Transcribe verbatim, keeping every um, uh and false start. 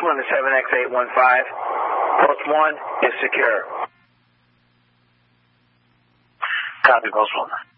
one to seven X eight one five. Post one is secure. Copy, Post one.